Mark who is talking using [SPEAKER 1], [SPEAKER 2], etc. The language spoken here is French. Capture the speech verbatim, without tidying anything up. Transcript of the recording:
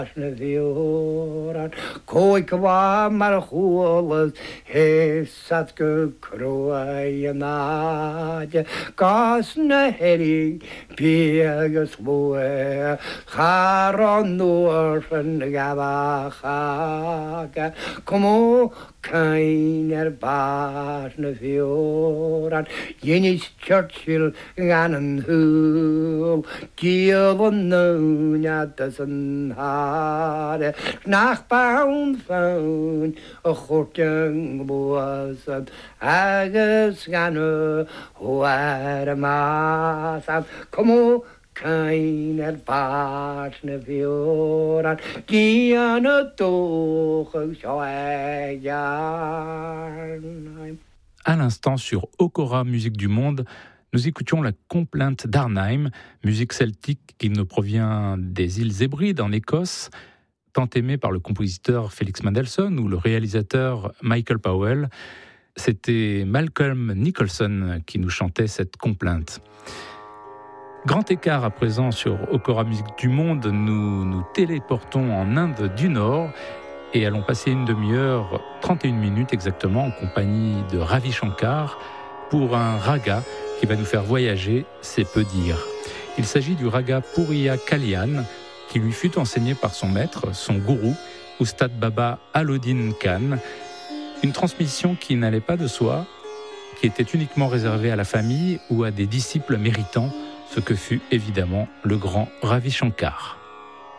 [SPEAKER 1] na bhíoran cóig bhá mar chualas hésat go cruaigh náide gás na heirí bí agus bua char an nuair an gabachaga cumó cain ar bás na bhíoran Dhéanais Churchill gan an húl díal an núneadas an háre nach bán fáin a chórteang bhuasad agus gan huair másad cumó cain ar bás na bhíoran dían a dóchag seo éigearn.
[SPEAKER 2] À l'instant, sur Okora Musique du Monde, nous écoutions la complainte d'Arnheim, musique celtique qui nous provient des îles Hébrides en Écosse, tant aimée par le compositeur Felix Mendelssohn ou le réalisateur Michael Powell. C'était Malcolm Nicholson qui nous chantait cette complainte. Grand écart à présent sur Okora Musique du Monde, nous nous téléportons en Inde du Nord et allons passer une demi-heure, trente et une minutes exactement, en compagnie de Ravi Shankar pour un raga qui va nous faire voyager, c'est peu dire. Il s'agit du raga Puriya Kalyan qui lui fut enseigné par son maître, son gourou, Oustad Baba Alauddin Khan. Une transmission qui n'allait pas de soi, qui était uniquement réservée à la famille ou à des disciples méritants, ce que fut évidemment le grand Ravi Shankar.